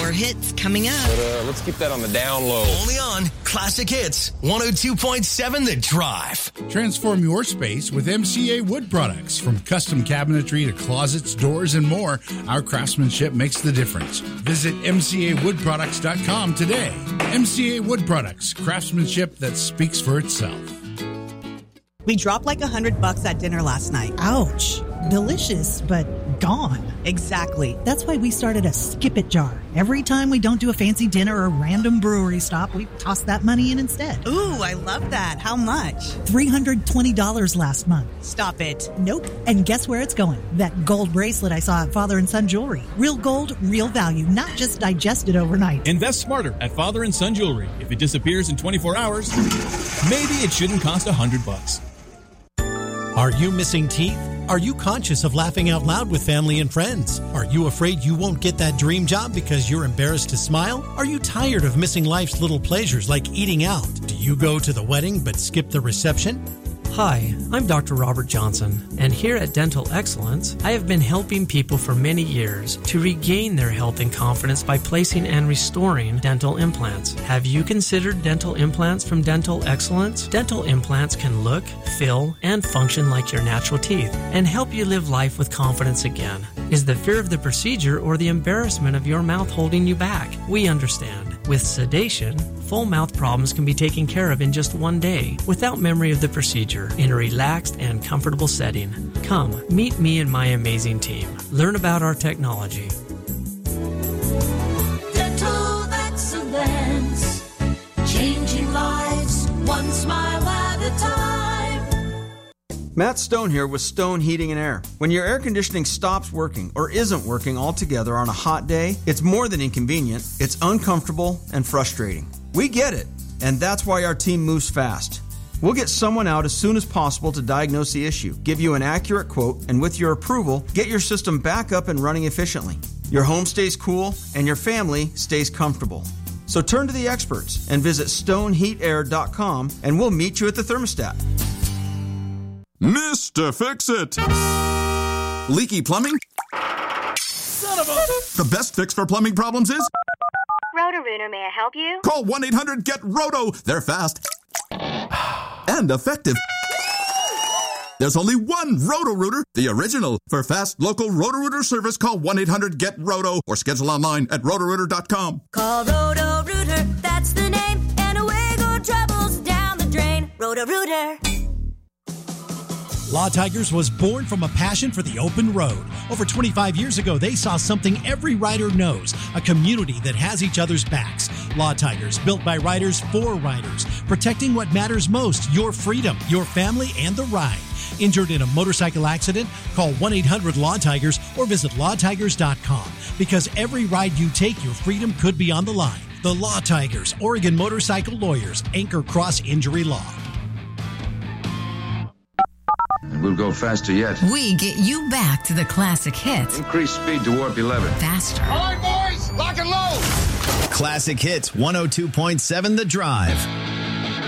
More hits coming up. But let's keep that on the down low. Only on Classic Hits 102.7 The Drive. Transform your space with MCA Wood Products. From custom cabinetry to closets, doors, and more, our craftsmanship makes the difference. Visit MCAWoodProducts.com today. MCA Wood Products, craftsmanship that speaks for itself. We dropped like $100 at dinner last night. Ouch. Delicious, but gone. Exactly. That's why we started a Skip It jar. Every time we don't do a fancy dinner or random brewery stop, we toss that money in instead. Ooh, I love that. How much? $320 last month. Stop it. Nope. And guess where it's going? That gold bracelet I saw at Father and Son Jewelry. Real gold, real value, not just digested overnight. Invest smarter at Father and Son Jewelry. If it disappears in 24 hours, maybe it shouldn't cost $100. Are you missing teeth? Are you conscious of laughing out loud with family and friends? Are you afraid you won't get that dream job because you're embarrassed to smile? Are you tired of missing life's little pleasures like eating out? Do you go to the wedding but skip the reception? Hi, I'm Dr. Robert Johnson, and here at Dental Excellence, I have been helping people for many years to regain their health and confidence by placing and restoring dental implants. Have you considered dental implants from Dental Excellence? Dental implants can look, feel, and function like your natural teeth and help you live life with confidence again. Is the fear of the procedure or the embarrassment of your mouth holding you back? We understand. With sedation, full mouth problems can be taken care of in just one day without memory of the procedure in a relaxed and comfortable setting. Come, meet me and my amazing team. Learn about our technology. Dental Excellence, changing lives, one smile at a time. Matt Stone here with Stone Heating and Air. When your air conditioning stops working or isn't working altogether on a hot day, it's more than inconvenient, it's uncomfortable and frustrating. We get it, and that's why our team moves fast. We'll get someone out as soon as possible to diagnose the issue, give you an accurate quote, and with your approval, get your system back up and running efficiently. Your home stays cool, and your family stays comfortable. So turn to the experts and visit stoneheatair.com, and we'll meet you at the thermostat. Mr. Fix-It! Leaky plumbing? Son of a... The best fix for plumbing problems is... Roto-Rooter, may I help you? Call 1-800-GET-ROTO. They're fast and effective. There's only one Roto-Rooter, the original. For fast, local Roto-Rooter service, call 1-800-GET-ROTO or schedule online at rotorooter.com. Call Roto-Rooter, that's the name, and away go troubles down the drain. Roto-Rooter. Law Tigers was born from a passion for the open road. Over 25 years ago, they saw something every rider knows, a community that has each other's backs. Law Tigers, built by riders for riders, protecting what matters most, your freedom, your family, and the ride. Injured in a motorcycle accident? Call 1-800-LAW-TIGERS or visit lawtigers.com. Because every ride you take, your freedom could be on the line. The Law Tigers, Oregon Motorcycle Lawyers, Anchor Cross Injury Law. And we'll go faster yet. We get you back to the classic hits. Increase speed to warp 11. Faster. All right, boys, lock and load. Classic Hits 102.7 The Drive.